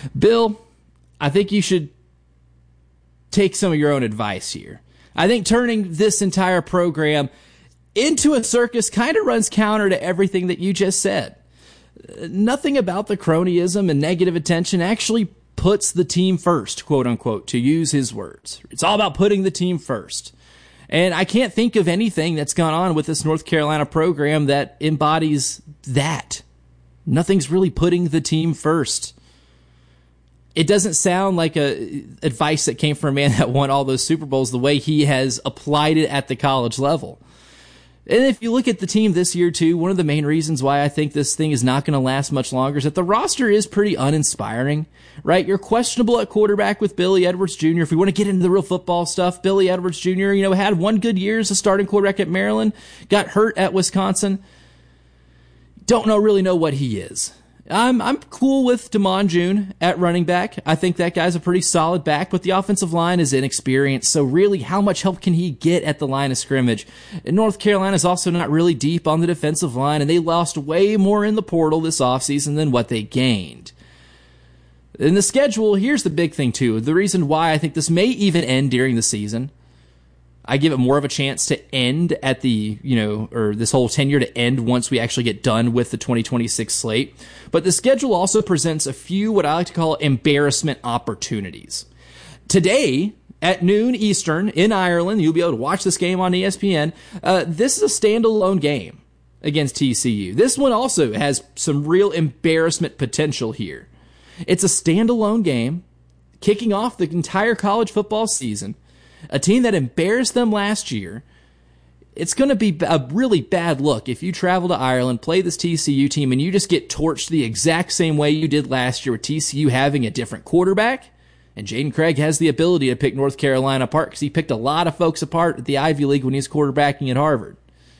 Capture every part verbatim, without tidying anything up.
Bill, I think you should take some of your own advice here. I think turning this entire program into a circus kind of runs counter to everything that you just said. Nothing about the cronyism and negative attention actually puts the team first, quote unquote, to use his words. It's all about putting the team first. And I can't think of anything that's gone on with this North Carolina program that embodies that. Nothing's really putting the team first. It doesn't sound like a advice that came from a man that won all those Super Bowls the way he has applied it at the college level. And if you look at the team this year, too, one of the main reasons why I think this thing is not going to last much longer is that the roster is pretty uninspiring, right? You're questionable at quarterback with Billy Edwards Junior If we want to get into the real football stuff, Billy Edwards Junior, you know, had one good year as a starting quarterback at Maryland, got hurt at Wisconsin. Don't know really know what he is. I'm I'm cool with Damon June at running back. I think that guy's a pretty solid back, but the offensive line is inexperienced. So really, how much help can he get at the line of scrimmage? And North Carolina's also not really deep on the defensive line, and they lost way more in the portal this offseason than what they gained. In the schedule, here's the big thing, too. The reason why I think this may even end during the season. I give it more of a chance to end at the, you know, or this whole tenure to end once we actually get done with the twenty twenty-six slate. But the schedule also presents a few what I like to call embarrassment opportunities. Today, at noon Eastern in Ireland, you'll be able to watch this game on E S P N. Uh, this is a standalone game against T C U. This one also has some real embarrassment potential here. It's a standalone game kicking off the entire college football season. A team that embarrassed them last year. It's going to be a really bad look if you travel to Ireland, play this T C U team, and you just get torched the exact same way you did last year with T C U having a different quarterback. And Jaden Craig has the ability to pick North Carolina apart because he picked a lot of folks apart at the Ivy League when he was quarterbacking at Harvard.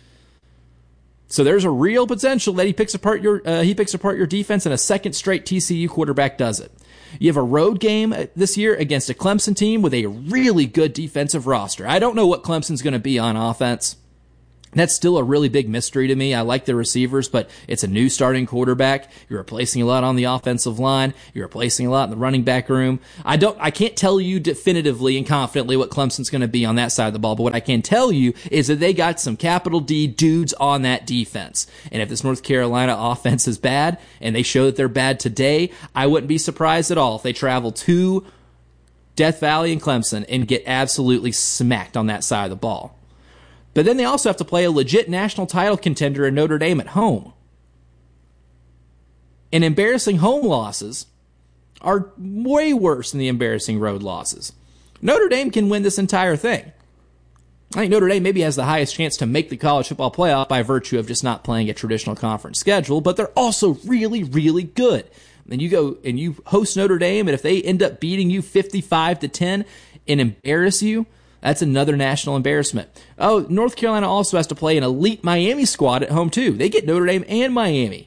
So there's a real potential that he picks apart your uh, he picks apart your defense, and a second straight T C U quarterback does it. You have a road game this year against a Clemson team with a really good defensive roster. I don't know what Clemson's going to be on offense. That's still a really big mystery to me. I like the receivers, but it's a new starting quarterback. You're replacing a lot on the offensive line. You're replacing a lot in the running back room. I don't, I can't tell you definitively and confidently what Clemson's going to be on that side of the ball, but what I can tell you is that they got some capital D dudes on that defense. And if this North Carolina offense is bad, and they show that they're bad today, I wouldn't be surprised at all if they travel to Death Valley and Clemson and get absolutely smacked on that side of the ball. But then they also have to play a legit national title contender in Notre Dame at home. And embarrassing home losses are way worse than the embarrassing road losses. Notre Dame can win this entire thing. I think Notre Dame maybe has the highest chance to make the college football playoff by virtue of just not playing a traditional conference schedule, but they're also really, really good. And you go and you host Notre Dame, and if they end up beating you fifty-five to ten and embarrass you, that's another national embarrassment. Oh, North Carolina also has to play an elite Miami squad at home, too. They get Notre Dame and Miami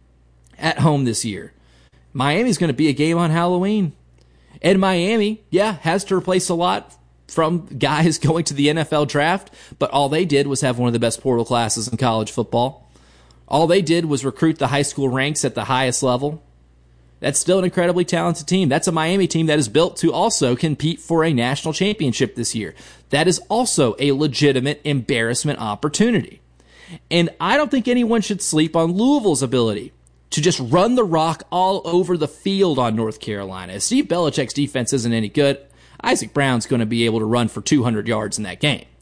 at home this year. Miami's going to be a game on Halloween. And Miami, yeah, has to replace a lot from guys going to the N F L draft, but all they did was have one of the best portal classes in college football. All they did was recruit the high school ranks at the highest level. That's still an incredibly talented team. That's a Miami team that is built to also compete for a national championship this year. That is also a legitimate embarrassment opportunity. And I don't think anyone should sleep on Louisville's ability to just run the rock all over the field on North Carolina. If Steve Belichick's defense isn't any good, Isaac Brown's going to be able to run for two hundred yards in that game.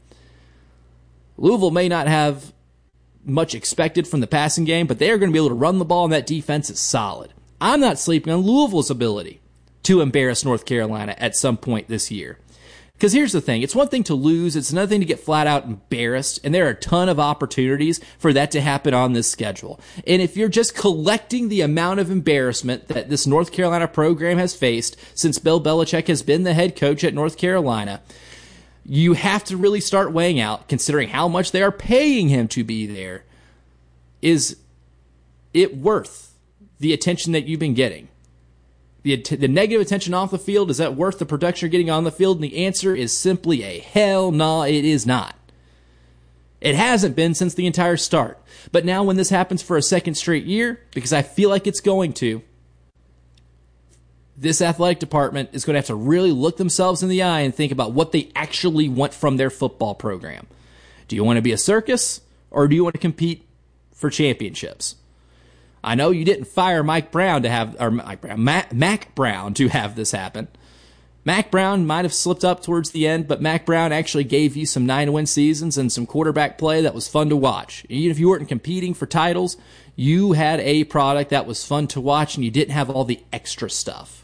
Louisville may not have much expected from the passing game, but they are going to be able to run the ball, and that defense is solid. I'm not sleeping on Louisville's ability to embarrass North Carolina at some point this year. Because here's the thing. It's one thing to lose. It's another thing to get flat out embarrassed. And there are a ton of opportunities for that to happen on this schedule. And if you're just collecting the amount of embarrassment that this North Carolina program has faced since Bill Belichick has been the head coach at North Carolina, you have to really start weighing out, considering how much they are paying him to be there, is it worth the attention that you've been getting? The, the negative attention off the field, is that worth the production you're getting on the field? And the answer is simply a hell no, it is not. It hasn't been since the entire start. But now when this happens for a second straight year, because I feel like it's going to, this athletic department is going to have to really look themselves in the eye and think about what they actually want from their football program. Do you want to be a circus, or do you want to compete for championships? I know you didn't fire Mike Brown to have, or Mike Brown, Mac, Mac Brown to have this happen. Mac Brown might have slipped up towards the end, but Mac Brown actually gave you some nine-win seasons and some quarterback play that was fun to watch. Even if you weren't competing for titles, you had a product that was fun to watch, and you didn't have all the extra stuff.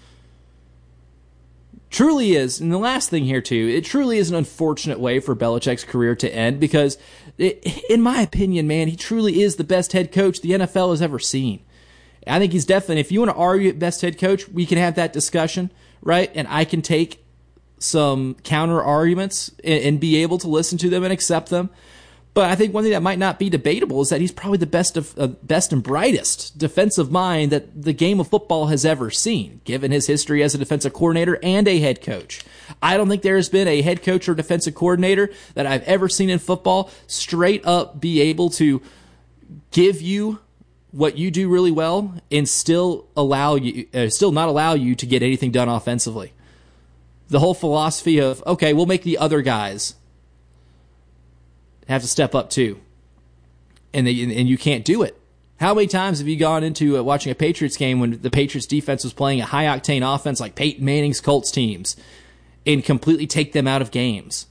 Truly is, and the last thing here too, it truly is an unfortunate way for Belichick's career to end, because it, in my opinion, man, he truly is the best head coach the N F L has ever seen. I think he's definitely, if you want to argue best head coach, we can have that discussion, right? And I can take some counter arguments and, and be able to listen to them and accept them. But I think one thing that might not be debatable is that he's probably the best of uh, best and brightest defensive mind that the game of football has ever seen, given his history as a defensive coordinator and a head coach. I don't think there has been a head coach or defensive coordinator that I've ever seen in football straight up be able to give you what you do really well and still allow you, uh, still not allow you to get anything done offensively. The whole philosophy of, okay, we'll make the other guys have to step up too, and they, and you can't do it. How many times have you gone into uh, watching a Patriots game when the Patriots defense was playing a high-octane offense like Peyton Manning's Colts teams and completely take them out of games?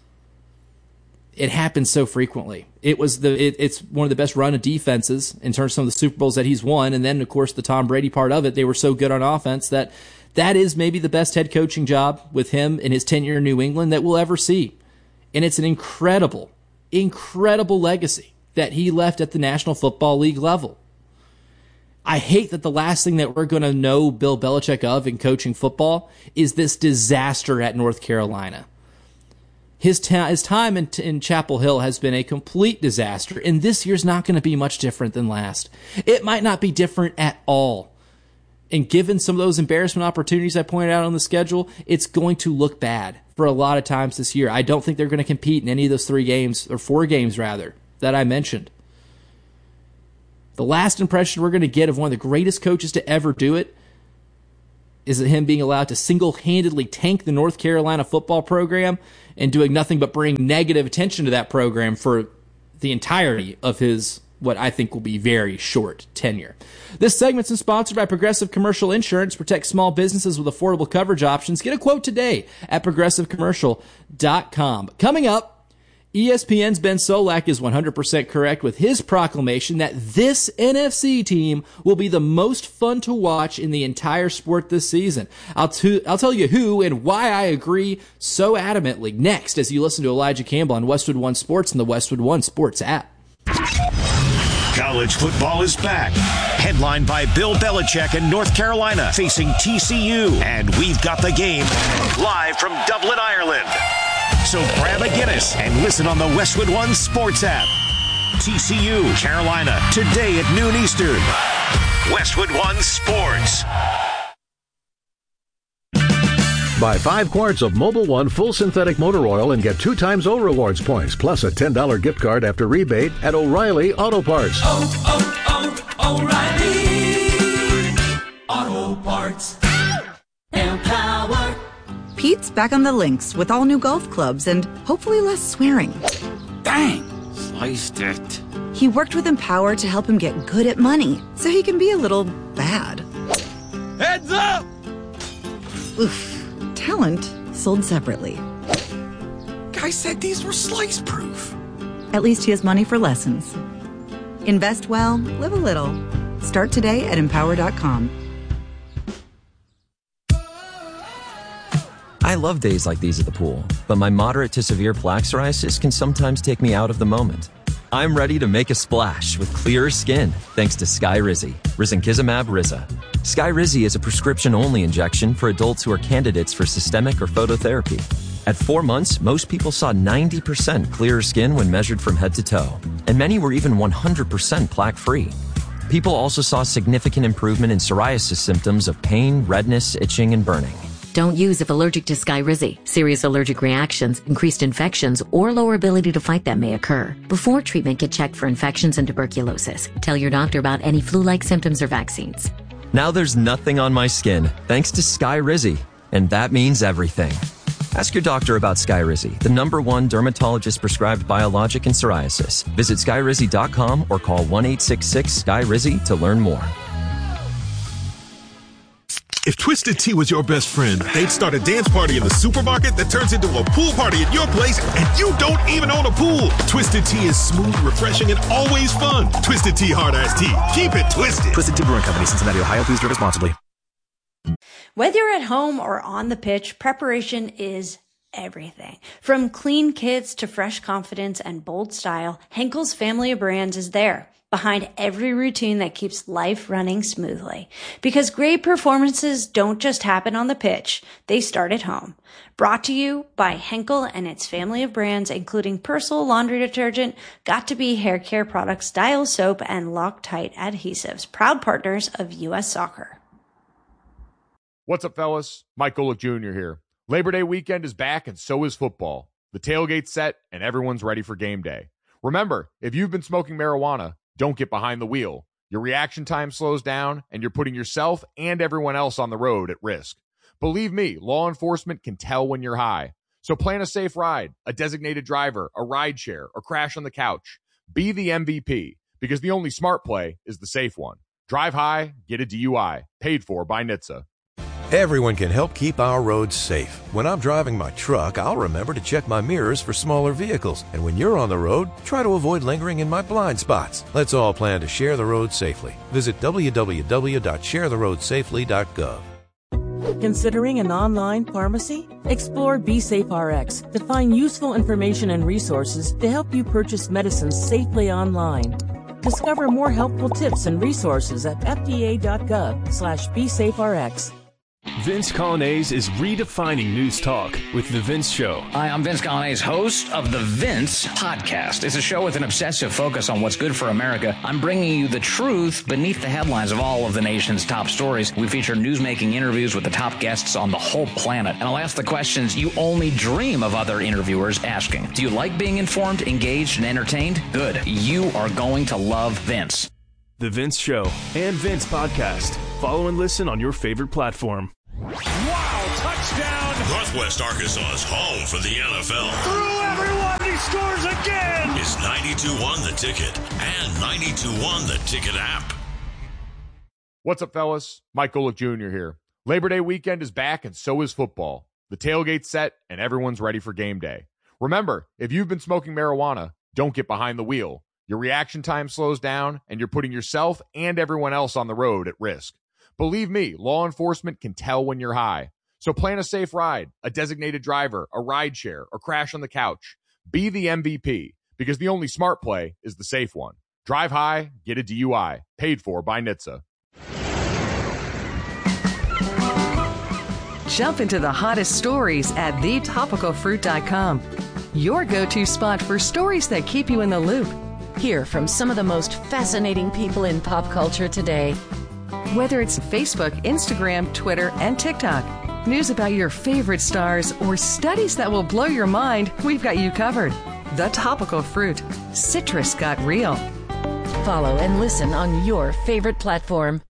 It happens so frequently. It was the it, it's one of the best run of defenses in terms of some of the Super Bowls that he's won, and then of course the Tom Brady part of it. They were so good on offense that that is maybe the best head coaching job with him in his tenure in New England that we'll ever see, and it's an incredible. incredible legacy that he left at the National Football League level. I hate that the last thing that we're going to know Bill Belichick of in coaching football is this disaster at North Carolina. His, ta- his time in, in Chapel Hill has been a complete disaster, and this year's not going to be much different than last. It might not be different at all. And given some of those embarrassment opportunities I pointed out on the schedule, it's going to look bad for a lot of times this year. I don't think they're going to compete in any of those three games, or four games rather, that I mentioned. The last impression we're going to get of one of the greatest coaches to ever do it is him being allowed to single-handedly tank the North Carolina football program and doing nothing but bring negative attention to that program for the entirety of his, what I think will be very short tenure. This segment's sponsored by Progressive Commercial Insurance. Protect small businesses with affordable coverage options. Get a quote today at progressive commercial dot com. Coming up, E S P N's Ben Solak is one hundred percent correct with his proclamation that this N F C team will be the most fun to watch in the entire sport this season. I'll, t- I'll tell you who and why I agree so adamantly next as you listen to Elijah Campbell on Westwood One Sports and the Westwood One Sports app. College football is back. Headlined by Bill Belichick in North Carolina facing T C U. And we've got the game live from Dublin, Ireland. So grab a Guinness and listen on the Westwood One Sports app. T C U, Carolina, today at noon Eastern. Westwood One Sports. Buy five quarts of Mobil One full synthetic motor oil and get two times O Rewards points, plus a ten dollars gift card after rebate at O'Reilly Auto Parts. Oh, oh, oh, O'Reilly Auto Parts. Empower. Pete's back on the links with all new golf clubs and hopefully less swearing. Dang, sliced it. He worked with Empower to help him get good at money, so he can be a little bad. Heads up! Oof. Talent sold separately. Guy said these were slice proof. At least he has money for lessons. Invest well, live a little. Start today at empower dot com. I love days like these at the pool, but my moderate to severe plaque psoriasis can sometimes take me out of the moment. I'm ready to make a splash with clearer skin thanks to Skyrizi, risankizumab Riza. Skyrizi is a prescription-only injection for adults who are candidates for systemic or phototherapy. At four months, most people saw ninety percent clearer skin when measured from head to toe, and many were even one hundred percent plaque-free. People also saw significant improvement in psoriasis symptoms of pain, redness, itching, and burning. Don't use if allergic to Skyrizi. Serious allergic reactions, increased infections, or lower ability to fight them may occur. Before treatment, get checked for infections and tuberculosis. Tell your doctor about any flu-like symptoms or vaccines. Now there's nothing on my skin, thanks to Skyrizi, and that means everything. Ask your doctor about Skyrizi, the number one dermatologist-prescribed biologic in psoriasis. Visit skyrizi dot com or call one eight six six sky rizi to learn more. If Twisted Tea was your best friend, they'd start a dance party in the supermarket that turns into a pool party at your place, and you don't even own a pool. Twisted Tea is smooth, refreshing, and always fun. Twisted Tea Hard Iced Tea. Keep it twisted. Twisted Tea Brewing Company, Cincinnati, Ohio. Please drink responsibly. Whether you're at home or on the pitch, preparation is everything. From clean kits to fresh confidence and bold style, Henkel's family of brands is there, behind every routine that keeps life running smoothly. Because great performances don't just happen on the pitch, they start at home. Brought to you by Henkel and its family of brands, including Persil laundry detergent, Got2b hair care products, Dial soap, and Loctite adhesives, proud partners of U S Soccer. What's up, fellas? Mike Golick Junior here. Labor Day weekend is back, and so is football. The tailgate's set, and everyone's ready for game day. Remember, if you've been smoking marijuana, don't get behind the wheel. Your reaction time slows down, and you're putting yourself and everyone else on the road at risk. Believe me, law enforcement can tell when you're high. So plan a safe ride, a designated driver, a ride share, or crash on the couch. Be the M V P, because the only smart play is the safe one. Drive high, get a D U I. Paid for by N H T S A. Everyone can help keep our roads safe. When I'm driving my truck, I'll remember to check my mirrors for smaller vehicles. And when you're on the road, try to avoid lingering in my blind spots. Let's all plan to share the road safely. Visit w w w dot share the road safely dot gov. Considering an online pharmacy? Explore BeSafeRx to find useful information and resources to help you purchase medicines safely online. Discover more helpful tips and resources at f d a dot gov slash BeSafeRx. Vince Coglianese is redefining news talk with The Vince Show. Hi, I'm Vince Coglianese, host of The Vince Podcast. It's a show with an obsessive focus on what's good for America. I'm bringing you the truth beneath the headlines of all of the nation's top stories. We feature newsmaking interviews with the top guests on the whole planet. And I'll ask the questions you only dream of other interviewers asking. Do you like being informed, engaged, and entertained? Good. You are going to love Vince. The Vince Show and Vince Podcast. Follow and listen on your favorite platform. Wow, touchdown! Northwest Arkansas's home for the N F L. Through everyone, he scores again! Is ninety-two one The Ticket and ninety-two one The Ticket app. What's up, fellas? Mike Golick Junior here. Labor Day weekend is back, and so is football. The tailgate's set, and everyone's ready for game day. Remember, if you've been smoking marijuana, don't get behind the wheel. Your reaction time slows down, and you're putting yourself and everyone else on the road at risk. Believe me, law enforcement can tell when you're high. So plan a safe ride, a designated driver, a ride share, or crash on the couch. Be the M V P, because the only smart play is the safe one. Drive high, get a D U I. Paid for by N H T S A. Jump into the hottest stories at the topical fruit dot com. Your go-to spot for stories that keep you in the loop. Hear from some of the most fascinating people in pop culture today. Whether it's Facebook, Instagram, Twitter, and TikTok, news about your favorite stars, or studies that will blow your mind, we've got you covered. The Topical Fruit. Citrus got real. Follow and listen on your favorite platform.